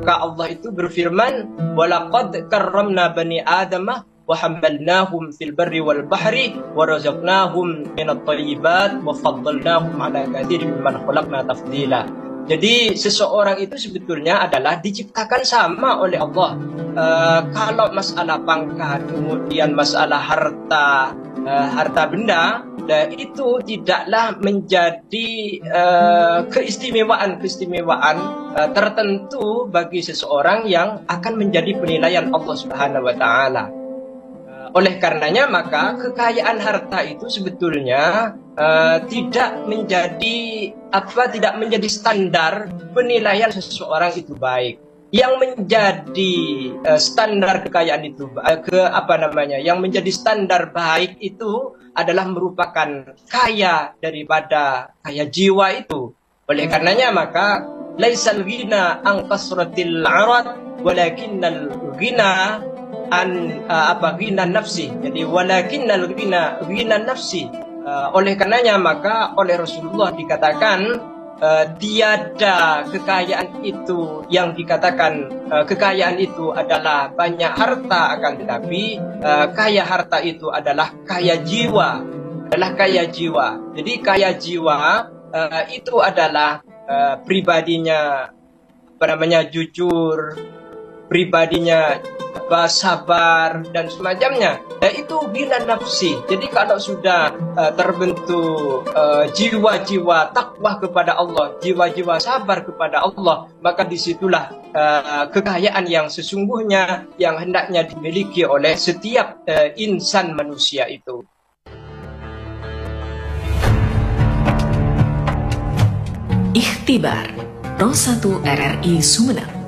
Maka Allah itu berfirman, walaqad karramna bani adamah wa hamalnahum fil barri wal bahri wa razaqnahum minat thayyibat wa faddalnahum ala katsirin mimman khalaqna tafdila. Jadi seseorang itu sebetulnya adalah diciptakan sama oleh Allah. Kalau masalah pangkat, kemudian masalah harta benda, itu tidaklah menjadi keistimewaan tertentu bagi seseorang yang akan menjadi penilaian Allah Subhanahu wa Ta'ala. Oleh karenanya maka kekayaan harta itu sebetulnya tidak menjadi standar penilaian seseorang itu baik. Yang menjadi standar kekayaan itu yang menjadi standar baik itu adalah merupakan kaya daripada kaya jiwa itu. Oleh karenanya maka laisal ghina an kasratil arad walakinnal ghina ghina nafsi. Jadi walakinnal ghina nafsi. Oleh karenanya maka oleh Rasulullah dikatakan tiada kekayaan itu yang dikatakan kekayaan itu adalah banyak harta, akan tetapi kaya harta itu adalah kaya jiwa, Jadi kaya jiwa itu adalah pribadinya jujur, pribadinya sabar dan semacamnya. Itu ghina nafsi. Jadi kalau sudah terbentuk jiwa-jiwa takwa kepada Allah, jiwa-jiwa sabar kepada Allah, maka disitulah kekayaan yang sesungguhnya yang hendaknya dimiliki oleh setiap insan manusia itu. Ikhtibar Pro 1 RRI Sumeneb.